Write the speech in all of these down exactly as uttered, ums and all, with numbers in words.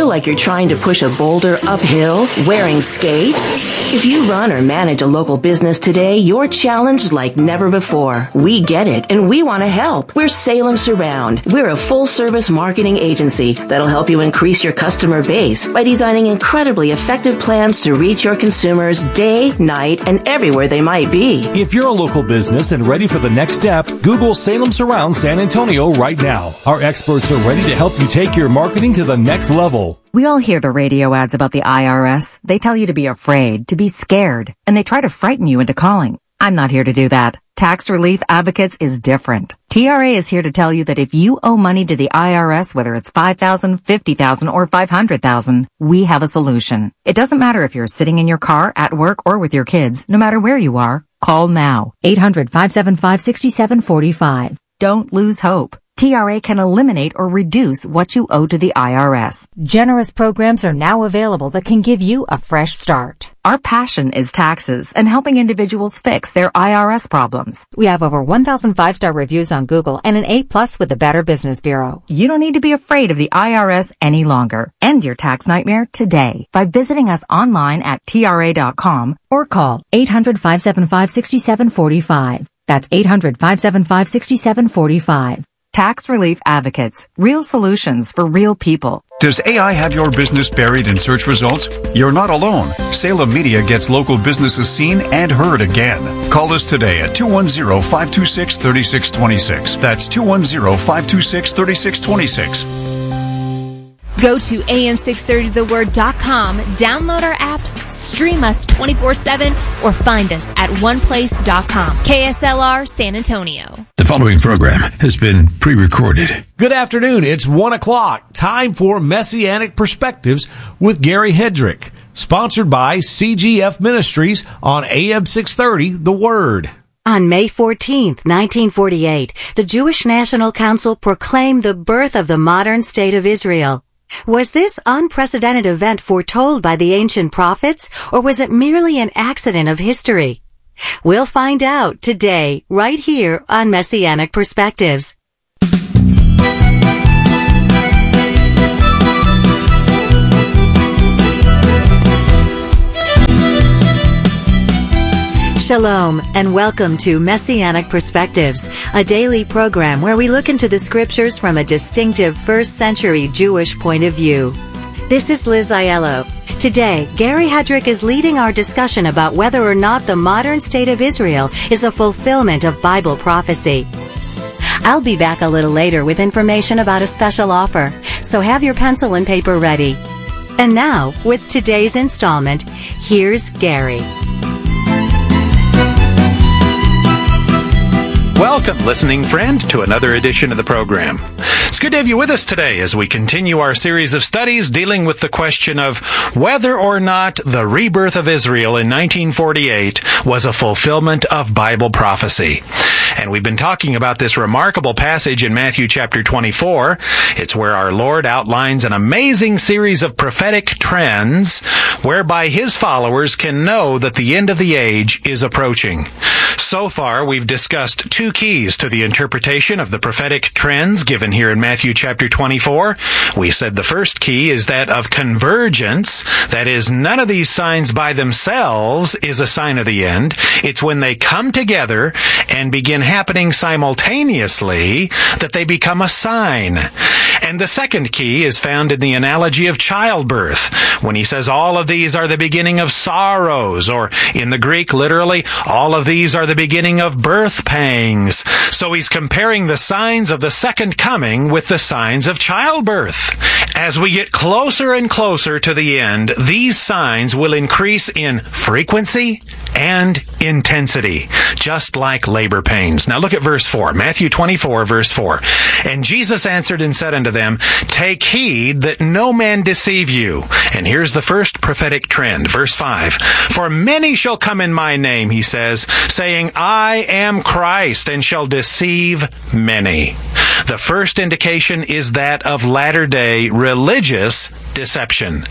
like you're trying to push a boulder uphill wearing skates? If you run or manage a local business today, you're challenged like never before. We get it, and we want to help. We're Salem Surround. We're a full-service marketing agency that'll help you increase your customer base by designing incredibly effective plans to reach your consumers day, night, and everywhere they might be. If you're a local business and ready for the next step, Google Salem Surround San Antonio right now. Our experts are ready to help you take your marketing to the next level. We all hear the radio ads about the I R S. They tell you to be afraid, to be scared, and they try to frighten you into calling. I'm not here to do that. Tax Relief Advocates is different. T R A is here to tell you that if you owe money to the I R S, whether it's five thousand dollars, fifty thousand dollars, or five hundred thousand dollars, we have a solution. It doesn't matter if you're sitting in your car, at work, or with your kids. No matter where you are, call now. eight hundred, five seven five, six seven four five. Don't lose hope. T R A can eliminate or reduce what you owe to the I R S. Generous programs are now available that can give you a fresh start. Our passion is taxes and helping individuals fix their I R S problems. We have over one thousand five-star reviews on Google and an A plus with the Better Business Bureau. You don't need to be afraid of the I R S any longer. End your tax nightmare today by visiting us online at T R A dot com or call eight hundred, five seven five, six seven four five. That's eight hundred, five seven five, six seven four five. Tax Relief Advocates. Real solutions for real people. Does A I have your business buried in search results? You're not alone. Salem Media gets local businesses seen and heard again. Call us today at two one zero, five two six, three six two six. That's two one zero, five two six, three six two six. Go to A M six thirty the word dot com, download our apps, stream us twenty-four seven, or find us at one place dot com. K S L R San Antonio. The following program has been pre-recorded. Good afternoon. It's one o'clock. Time for Messianic Perspectives with Gary Hedrick. Sponsored by C G F Ministries on A M six thirty The Word. On May fourteenth, nineteen forty-eight, the Jewish National Council proclaimed the birth of the modern state of Israel. Was this unprecedented event foretold by the ancient prophets, or was it merely an accident of history? We'll find out today, right here on Messianic Perspectives. Shalom, and welcome to Messianic Perspectives, a daily program where we look into the scriptures from a distinctive first century Jewish point of view. This is Liz Aiello. Today, Gary Hedrick is leading our discussion about whether or not the modern state of Israel is a fulfillment of Bible prophecy. I'll be back a little later with information about a special offer, so have your pencil and paper ready. And now, with today's installment, here's Gary. Welcome, listening friend, to another edition of the program. It's good to have you with us today as we continue our series of studies dealing with the question of whether or not the rebirth of Israel in nineteen forty-eight was a fulfillment of Bible prophecy. And we've been talking about this remarkable passage in Matthew chapter twenty-four. It's where our Lord outlines an amazing series of prophetic trends whereby His followers can know that the end of the age is approaching. So far, we've discussed two keys to the interpretation of the prophetic trends given here in Matthew chapter twenty-four. We said the first key is that of convergence. That is, none of these signs by themselves is a sign of the end. It's when they come together and begin happening simultaneously that they become a sign. And the second key is found in the analogy of childbirth, when he says all of these are the beginning of sorrows, or in the Greek, literally, all of these are the beginning of birth pangs. So he's comparing the signs of the second coming with the signs of childbirth. As we get closer and closer to the end, these signs will increase in frequency and intensity, just like labor pains. Now look at verse four, Matthew twenty-four, verse four. And Jesus answered and said unto them, Take heed that no man deceive you. And here's the first prophetic trend, verse five. For many shall come in my name, he says, saying, I am Christ, and shall deceive many. The first indication is that of latter-day religious deception.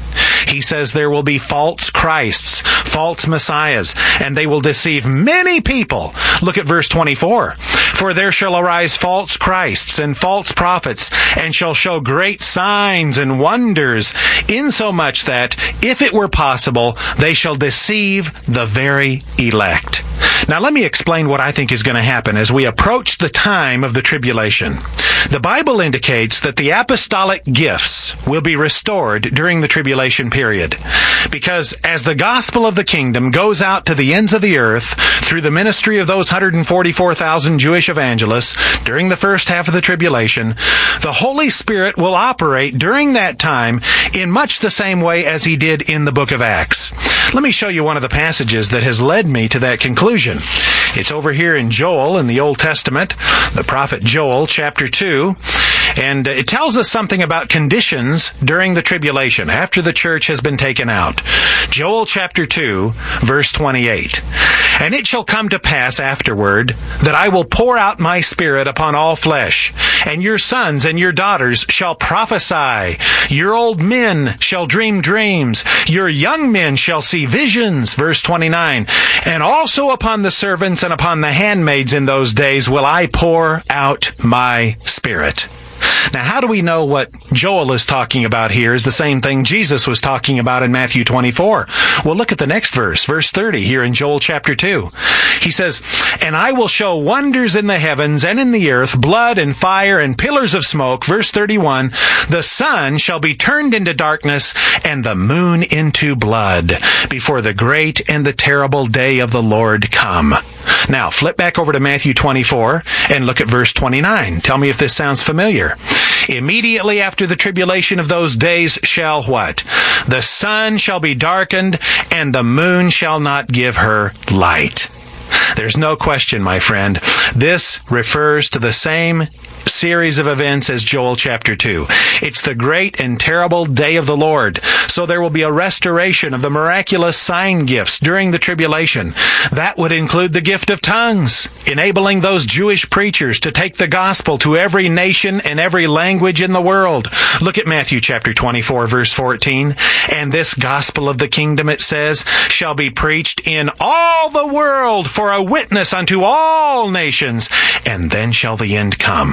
He says there will be false Christs, false messiahs, and they will deceive many people. Look at verse twenty-four. For there shall arise false Christs and false prophets, and shall show great signs and wonders, insomuch that, if it were possible, they shall deceive the very elect. Now let me explain what I think is going to happen as we approach the time of the tribulation. The Bible indicates that the apostolic gifts will be restored during the tribulation period, because as the gospel of the kingdom goes out to the ends of the earth through the ministry of those one hundred forty-four thousand Jewish evangelists during the first half of the tribulation, the Holy Spirit will operate during that time in much the same way as he did in the book of Acts. Let me show you one of the passages that has led me to that conclusion. It's over here in Joel in the Old Testament, the prophet Joel, chapter two, and it tells us something about conditions during the tribulation, after the church has been taken out. Joel chapter two, verse twenty-eight. And it shall come to pass afterward that I will pour out my Spirit upon all flesh, and your sons and your daughters shall prophesy, your old men shall dream dreams, your young men shall see visions, verse twenty-nine. And also upon the servants and upon the handmaids in those days will I pour out my Spirit. Now, how do we know what Joel is talking about here is the same thing Jesus was talking about in Matthew twenty-four? Well, look at the next verse, verse thirty, here in Joel chapter two. He says, And I will show wonders in the heavens and in the earth, blood and fire and pillars of smoke. Verse thirty-one, The sun shall be turned into darkness and the moon into blood before the great and the terrible day of the Lord come. Now, flip back over to Matthew twenty-four and look at verse twenty-nine. Tell me if this sounds familiar. Immediately after the tribulation of those days shall what? The sun shall be darkened, and the moon shall not give her light. There's no question, my friend. This refers to the same series of events as Joel chapter two. It's the great and terrible day of the Lord. So there will be a restoration of the miraculous sign gifts during the tribulation. That would include the gift of tongues, enabling those Jewish preachers to take the gospel to every nation and every language in the world. Look at Matthew chapter twenty-four, verse fourteen. And this gospel of the kingdom, it says, shall be preached in all the world for a witness unto all nations, and then shall the end come.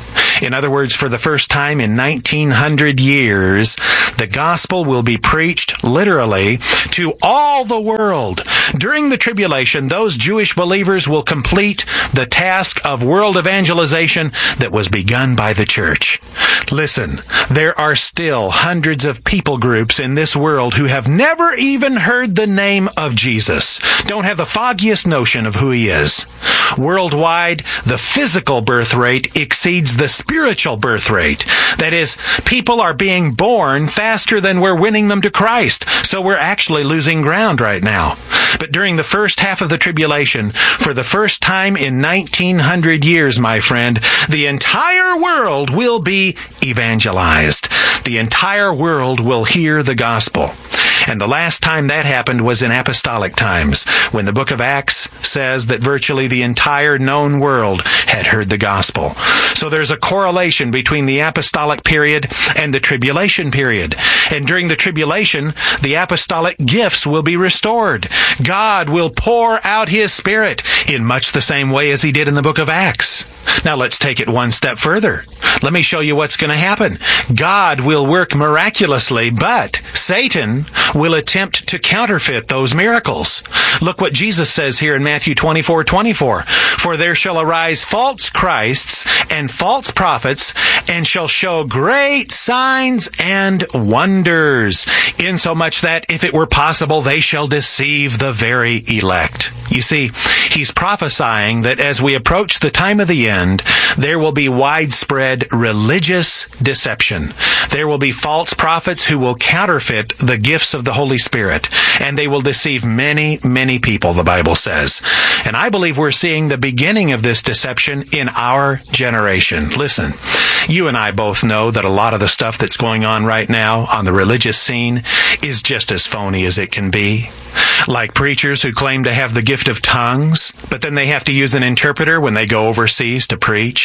In other words, for the first time in nineteen hundred years, the gospel will be preached literally to all the world. During the tribulation, those Jewish believers will complete the task of world evangelization that was begun by the church. Listen, there are still hundreds of people groups in this world who have never even heard the name of Jesus, don't have the foggiest notion of who he is. Worldwide, the physical birth rate exceeds the spiritual birth rate. That is, people are being born faster than we're winning them to Christ. So we're actually losing ground right now. But during the first half of the tribulation, for the first time in nineteen hundred years, my friend, the entire world will be evangelized. The entire world will hear the gospel. And the last time that happened was in apostolic times, when the book of Acts says that virtually the entire known world had heard the gospel. So there's a correlation between the apostolic period and the tribulation period. And during the tribulation, the apostolic gifts will be restored. God will pour out his Spirit in much the same way as he did in the book of Acts. Now let's take it one step further. Let me show you what's going to happen. God will work miraculously, but Satan will attempt to counterfeit those miracles. Look what Jesus says here in Matthew twenty-four twenty-four. For there shall arise false Christs and false prophets, and shall show great signs and wonders, insomuch that, if it were possible, they shall deceive the very elect. You see, he's prophesying that as we approach the time of the end, there will be widespread religious deception. There will be false prophets who will counterfeit the gifts of the Holy Spirit, and they will deceive many, many people, the Bible says. And I believe we're seeing the beginning of this deception in our generation. Listen, you and I both know that a lot of the stuff that's going on right now on the religious scene is just as phony as it can be. Like preachers who claim to have the gift of tongues, but then they have to use an interpreter when they go overseas to preach.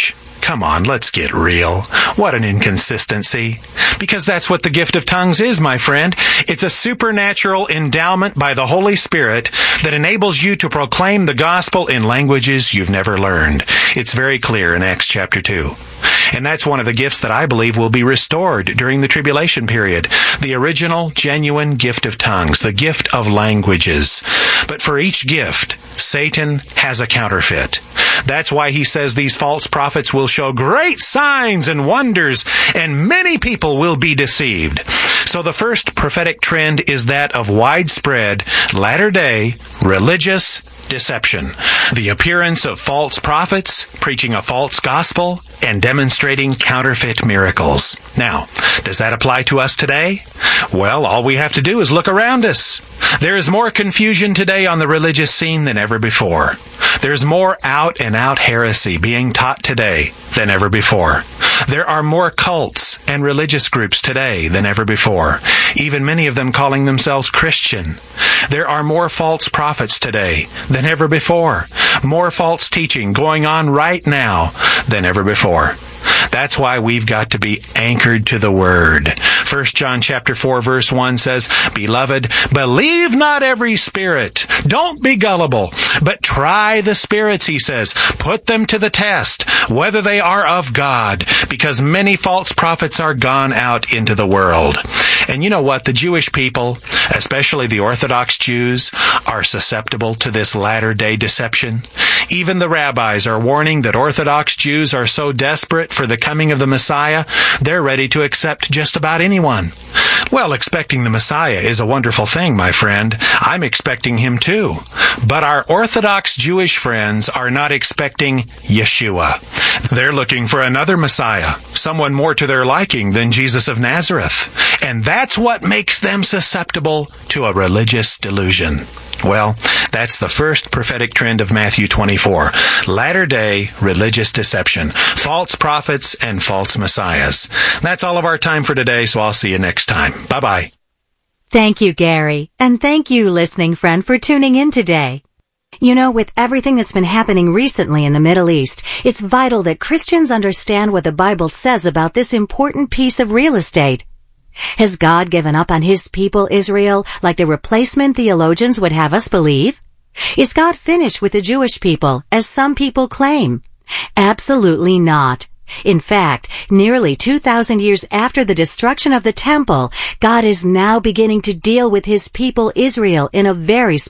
Come on, let's get real. What an inconsistency. Because that's what the gift of tongues is, my friend. It's a supernatural endowment by the Holy Spirit that enables you to proclaim the gospel in languages you've never learned. It's very clear in Acts chapter two. And that's one of the gifts that I believe will be restored during the tribulation period. The original, genuine gift of tongues, the gift of languages. But for each gift, Satan has a counterfeit. That's why he says these false prophets will show great signs and wonders, and many people will be deceived. So the first prophetic trend is that of widespread, latter-day, religious deception. The appearance of false prophets, preaching a false gospel, and demonstrating counterfeit miracles. Now, does that apply to us today? Well, all we have to do is look around us. There is more confusion today on the religious scene than ever before. There's more out-and-out heresy being taught today than ever before. There are more cults and religious groups today than ever before, even many of them calling themselves Christian. There are more false prophets today than ever before, more false teaching going on right now than ever before. That's why we've got to be anchored to the Word. First John chapter four verse one says, Beloved, believe not every spirit. Don't be gullible, but try the spirits, he says. Put them to the test, whether they are of God, because many false prophets are gone out into the world. And you know what? The Jewish people, especially the Orthodox Jews, are susceptible to this latter-day deception. Even the rabbis are warning that Orthodox Jews are so desperate for the coming of the Messiah, they're ready to accept just about anyone. Well, expecting the Messiah is a wonderful thing, my friend. I'm expecting him too. But our Orthodox Jewish friends are not expecting Yeshua. They're looking for another Messiah, someone more to their liking than Jesus of Nazareth. And that's what makes them susceptible to a religious delusion. Well, that's the first prophetic trend of Matthew twenty-four. Latter-day religious deception. False prophets and false messiahs. That's all of our time for today, so I'll see you next time. Bye-bye. Thank you, Gary. And thank you, listening friend, for tuning in today. You know, with everything that's been happening recently in the Middle East, it's vital that Christians understand what the Bible says about this important piece of real estate. Has God given up on his people, Israel, like the replacement theologians would have us believe? Is God finished with the Jewish people, as some people claim? Absolutely not. In fact, nearly two thousand years after the destruction of the temple, God is now beginning to deal with his people, Israel, in a very special